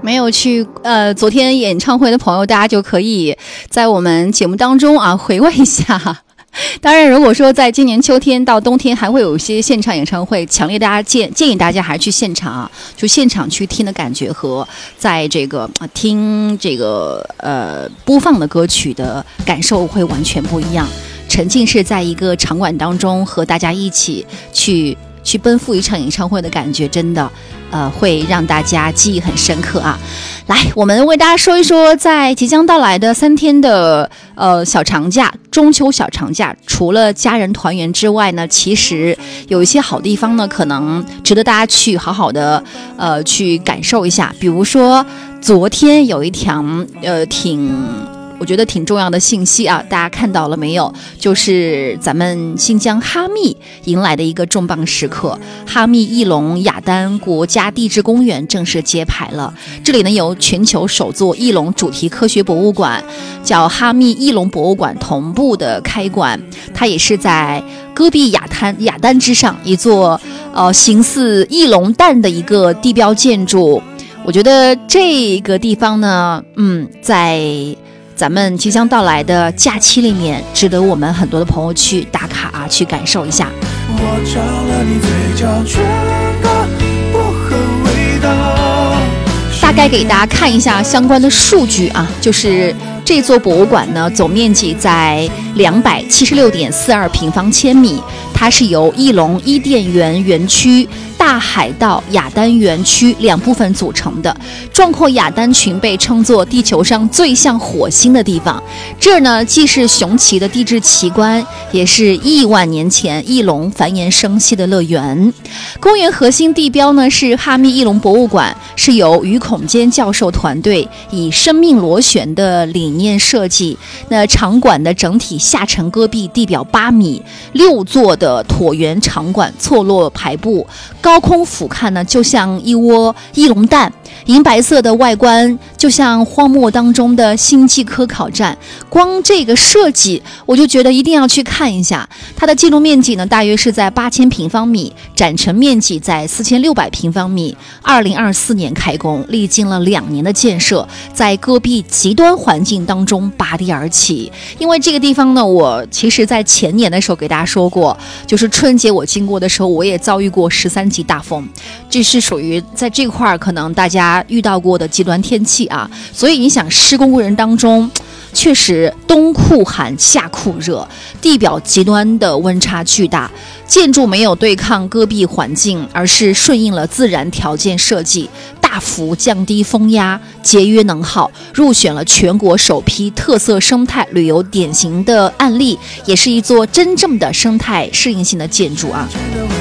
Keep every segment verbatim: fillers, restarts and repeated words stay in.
没有去呃昨天演唱会的朋友，大家就可以在我们节目当中啊回味一下。当然如果说在今年秋天到冬天还会有一些现场演唱会，强烈大家建建议大家还是去现场啊，就现场去听的感觉和在这个、呃、听这个呃播放的歌曲的感受会完全不一样。沉浸式在一个场馆当中和大家一起去去奔赴一场演唱会的感觉，真的呃会让大家记忆很深刻啊。来，我们为大家说一说在即将到来的三天的呃小长假，中秋小长假，除了家人团圆之外呢，其实有一些好地方呢可能值得大家去好好的呃去感受一下。比如说昨天有一条呃挺我觉得挺重要的信息啊，大家看到了没有？就是咱们新疆哈密迎来的一个重磅时刻，哈密翼龙雅丹国家地质公园正式揭牌了。这里呢有全球首座翼龙主题科学博物馆，叫哈密翼龙博物馆同步的开馆。它也是在戈壁雅滩雅丹之上一座呃形似翼龙蛋的一个地标建筑。我觉得这个地方呢，嗯，在咱们即将到来的假期里面，值得我们很多的朋友去打卡啊，去感受一下。我尝了你嘴角唇的薄荷味道。大概给大家看一下相关的数据啊，就是这座博物馆呢，总面积在两百七十六点四二平方千米，它是由翼龙伊甸园园区、大海盗雅丹园区两部分组成的。壮阔雅丹群被称作地球上最像火星的地方，这儿呢既是雄奇的地质奇观，也是亿万年前翼龙繁衍生息的乐园。公园核心地标呢是哈密翼龙博物馆，是由于孔坚教授团队以生命螺旋的理念设计。那场馆的整体下沉戈壁地表八米，六座的椭圆场馆错落排布，高空俯瞰呢就像一窝翼龙蛋，银白色的外观就像荒漠当中的星际科考站。光这个设计我就觉得一定要去看一下。它的建筑面积呢大约是在八千平方米，展陈面积在四千六百平方米。二零二四年开工，历经了两年的建设，在戈壁极端环境当中拔地而起。因为这个地方呢，我其实在前年的时候给大家说过，就是春节我经过的时候，我也遭遇过十三级大风，这是属于在这块儿可能大家遇到过的极端天气啊。所以你想，施工过程当中确实冬酷寒夏酷热，地表极端的温差巨大，建筑没有对抗戈壁环境，而是顺应了自然条件设计，大幅降低风压，节约能耗，入选了全国首批特色生态旅游典型的案例，也是一座真正的生态适应性的建筑啊。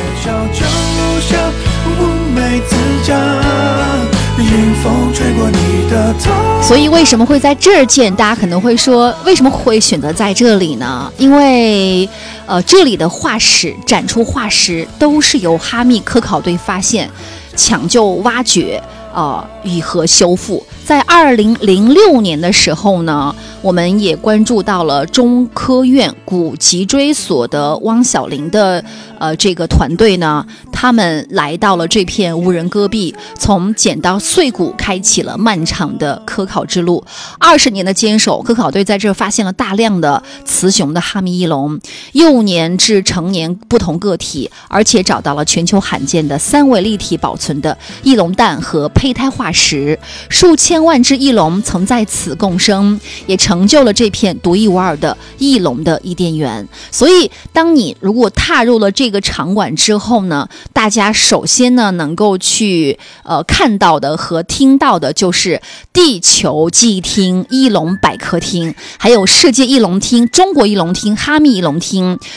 所以为什么会在这儿建？大家可能会说，为什么会选择在这里呢？因为呃，这里的化石展出化石都是由哈密科考队发现、抢救、挖掘、呃与和修复。在二零零六年的时候呢，我们也关注到了中科院古脊椎所的汪小玲的呃这个团队呢，他们来到了这片无人戈壁，从捡到碎骨开启了漫长的科考之路。二十年的坚守，科考队在这发现了大量的雌雄的哈密翼龙，幼年至成年不同个体，而且找到了全球罕见的三维立体保存的翼龙蛋和胚胎化石，数千千万只翼龙曾在此共生，也成就了这片独一无二的翼龙的伊甸园。所以当你如果踏入了这个场馆之后呢，大家首先呢能够去呃看到的和听到的就是地球记忆厅、翼龙百科厅，还有世界翼龙厅、中国翼龙厅、哈密翼龙厅。